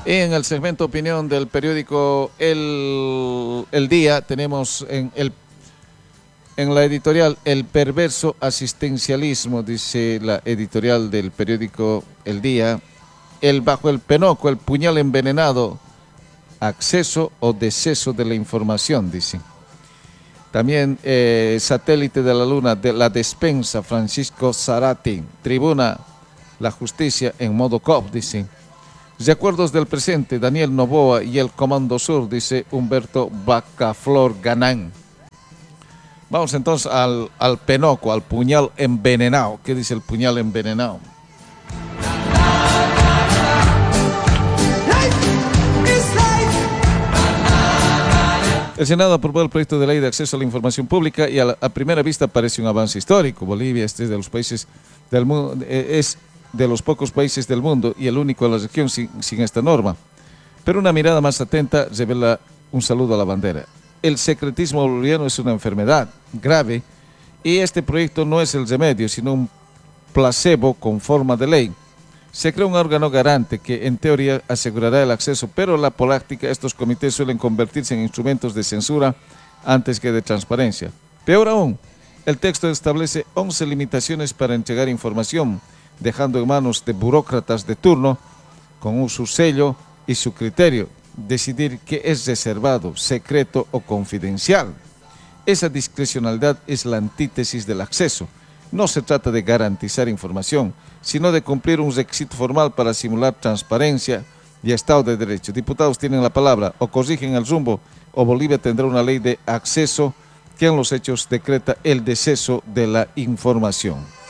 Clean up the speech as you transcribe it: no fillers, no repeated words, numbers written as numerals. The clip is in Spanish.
Y en el segmento opinión del periódico El Día tenemos en la editorial El perverso asistencialismo, dice la editorial del periódico El Día, bajo el penoco, el puñal envenenado, acceso o deceso de la información, dice. También satélite de la luna, de la despensa, Francisco Zarate, tribuna, la justicia en modo COP, dice. Recuerdos del presente, Daniel Noboa y el Comando Sur, dice Humberto Bacaflor Ganán. Vamos entonces al penoco, al puñal envenenado. ¿Qué dice el puñal envenenado? El Senado aprobó el proyecto de ley de acceso a la información pública y a primera vista parece un avance histórico. Bolivia es de los países del mundo, es de los pocos países del mundo y el único en la región sin esta norma. Pero una mirada más atenta revela un saludo a la bandera. El secretismo boliviano es una enfermedad grave y este proyecto no es el remedio, sino un placebo con forma de ley. Se crea un órgano garante que en teoría asegurará el acceso, pero en la práctica estos comités suelen convertirse en instrumentos de censura antes que de transparencia. Peor aún, el texto establece 11 limitaciones para entregar información, dejando en manos de burócratas de turno, con su sello y su criterio, decidir qué es reservado, secreto o confidencial. Esa discrecionalidad es la antítesis del acceso. No se trata de garantizar información, sino de cumplir un requisito formal para simular transparencia y Estado de Derecho. Diputados tienen la palabra, o corrigen el rumbo, o Bolivia tendrá una ley de acceso que en los hechos decreta el deceso de la información.